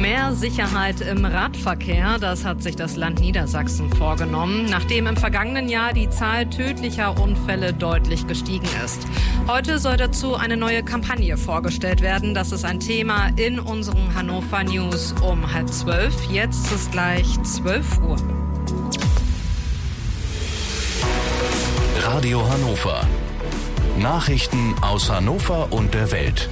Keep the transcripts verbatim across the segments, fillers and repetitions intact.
Mehr Sicherheit im Radverkehr, das hat sich das Land Niedersachsen vorgenommen, nachdem im vergangenen Jahr die Zahl tödlicher Unfälle deutlich gestiegen ist. Heute soll dazu eine neue Kampagne vorgestellt werden. Das ist ein Thema in unseren Hannover News um halb zwölf. Jetzt ist gleich zwölf Uhr. Radio Hannover. Nachrichten aus Hannover und der Welt.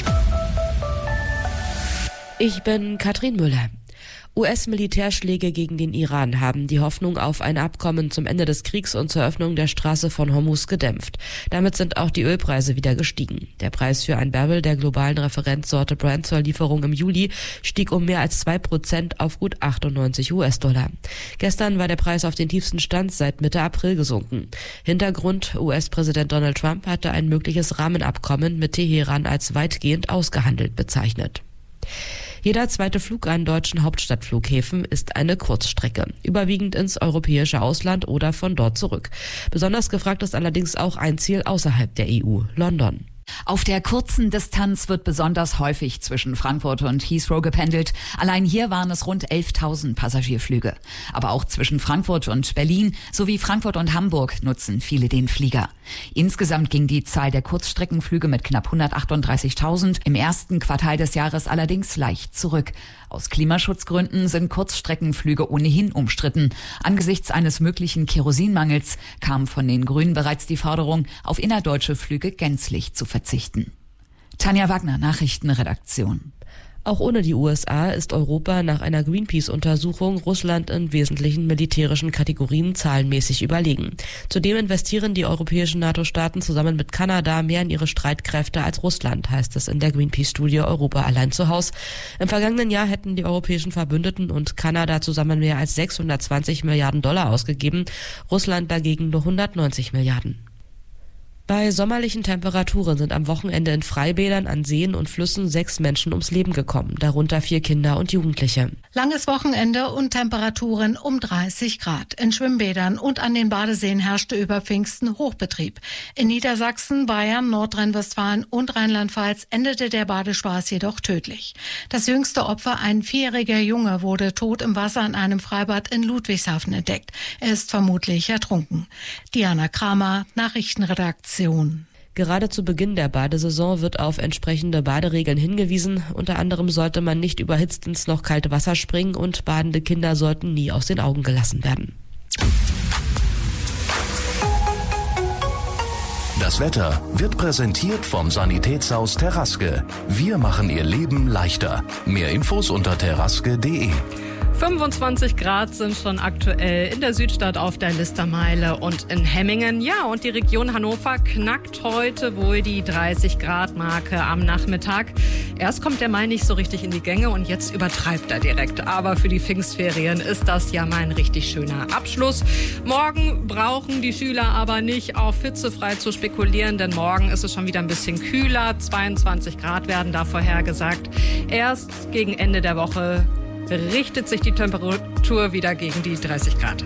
Ich bin Katrin Müller. U S-Militärschläge gegen den Iran haben die Hoffnung auf ein Abkommen zum Ende des Kriegs und zur Öffnung der Straße von Hormuz gedämpft. Damit sind auch die Ölpreise wieder gestiegen. Der Preis für ein Barrel der globalen Referenzsorte Brent zur Lieferung im Juli stieg um mehr als zwei Prozent auf gut achtundneunzig US-Dollar. Gestern war der Preis auf den tiefsten Stand seit Mitte April gesunken. Hintergrund: U S-Präsident Donald Trump hatte ein mögliches Rahmenabkommen mit Teheran als weitgehend ausgehandelt bezeichnet. Jeder zweite Flug an deutschen Hauptstadtflughäfen ist eine Kurzstrecke, überwiegend ins europäische Ausland oder von dort zurück. Besonders gefragt ist allerdings auch ein Ziel außerhalb der E U, London. Auf der kurzen Distanz wird besonders häufig zwischen Frankfurt und Heathrow gependelt. Allein hier waren es rund elftausend Passagierflüge. Aber auch zwischen Frankfurt und Berlin sowie Frankfurt und Hamburg nutzen viele den Flieger. Insgesamt ging die Zahl der Kurzstreckenflüge mit knapp hundertachtunddreißigtausend im ersten Quartal des Jahres allerdings leicht zurück. Aus Klimaschutzgründen sind Kurzstreckenflüge ohnehin umstritten. Angesichts eines möglichen Kerosinmangels kam von den Grünen bereits die Forderung, auf innerdeutsche Flüge gänzlich zu verzichten. Tanja Wagner, Nachrichtenredaktion. Auch ohne die U S A ist Europa nach einer Greenpeace-Untersuchung Russland in wesentlichen militärischen Kategorien zahlenmäßig überlegen. Zudem investieren die europäischen NATO-Staaten zusammen mit Kanada mehr in ihre Streitkräfte als Russland, heißt es in der Greenpeace-Studie Europa allein zu Haus. Im vergangenen Jahr hätten die europäischen Verbündeten und Kanada zusammen mehr als sechshundertzwanzig Milliarden Dollar ausgegeben, Russland dagegen nur hundertneunzig Milliarden. Bei sommerlichen Temperaturen sind am Wochenende in Freibädern an Seen und Flüssen sechs Menschen ums Leben gekommen, darunter vier Kinder und Jugendliche. Langes Wochenende und Temperaturen um dreißig Grad. In Schwimmbädern und an den Badeseen herrschte über Pfingsten Hochbetrieb. In Niedersachsen, Bayern, Nordrhein-Westfalen und Rheinland-Pfalz endete der Badespaß jedoch tödlich. Das jüngste Opfer, ein vierjähriger Junge, wurde tot im Wasser in einem Freibad in Ludwigshafen entdeckt. Er ist vermutlich ertrunken. Diana Kramer, Nachrichtenredaktion. Gerade zu Beginn der Badesaison wird auf entsprechende Baderegeln hingewiesen. Unter anderem sollte man nicht überhitzt ins noch kalte Wasser springen und badende Kinder sollten nie aus den Augen gelassen werden. Das Wetter wird präsentiert vom Sanitätshaus Terraske. Wir machen Ihr Leben leichter. Mehr Infos unter terraske punkt de. fünfundzwanzig Grad sind schon aktuell in der Südstadt auf der Listermeile und in Hemmingen. Ja, und die Region Hannover knackt heute wohl die dreißig Grad Marke am Nachmittag. Erst kommt der Mai nicht so richtig in die Gänge und jetzt übertreibt er direkt. Aber für die Pfingstferien ist das ja mal ein richtig schöner Abschluss. Morgen brauchen die Schüler aber nicht auf hitzefrei zu spekulieren, denn morgen ist es schon wieder ein bisschen kühler. zweiundzwanzig Grad werden da vorhergesagt. Erst gegen Ende der Woche richtet sich die Temperatur wieder gegen die dreißig Grad.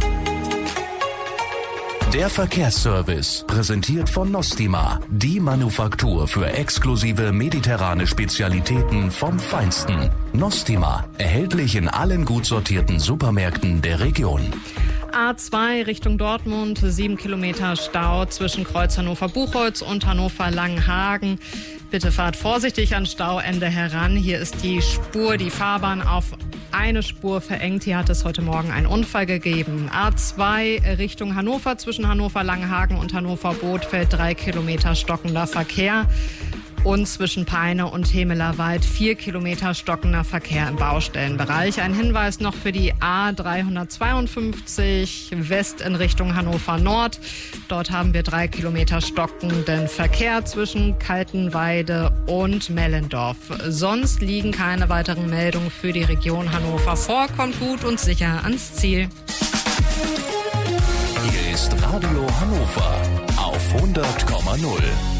Der Verkehrsservice, präsentiert von Nostima, die Manufaktur für exklusive mediterrane Spezialitäten vom Feinsten. Nostima, erhältlich in allen gut sortierten Supermärkten der Region. A zwei Richtung Dortmund, sieben Kilometer Stau zwischen Kreuz Hannover-Buchholz und Hannover-Langenhagen. Bitte fahrt vorsichtig an Stauende heran. Hier ist die Spur, die Fahrbahn auf eine Spur verengt. Hier hat es heute Morgen einen Unfall gegeben. A zwei Richtung Hannover zwischen Hannover-Langenhagen und Hannover-Bothfeld, drei Kilometer stockender Verkehr. Und zwischen Peine und Hemelerwald vier Kilometer stockender Verkehr im Baustellenbereich. Ein Hinweis noch für die A dreihundertzweiundfünfzig West in Richtung Hannover Nord. Dort haben wir drei Kilometer stockenden Verkehr zwischen Kaltenweide und Mellendorf. Sonst liegen keine weiteren Meldungen für die Region Hannover vor. Kommt gut und sicher ans Ziel. Hier ist Radio Hannover auf hundert Komma null.